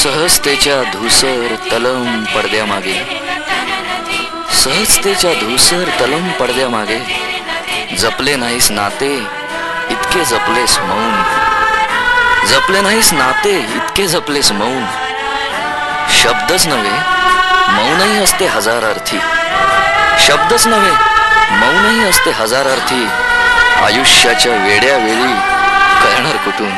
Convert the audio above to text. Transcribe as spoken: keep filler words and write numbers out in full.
सहजतेच्या धूसर तलम पडद्यामागे, सहजतेच्या धूसर तलम पडद्यामागे जपले नाहीस नाते इतके जपलेस मौन, जपले नाहीस नाते इतके जपलेस मौन. शब्दच नव्हे मौनही असते हजार अर्थी, शब्दच नव्हे मौनही असते हजार अर्थी. आयुष्याच्या वेड्या वेळी कळणार कुठून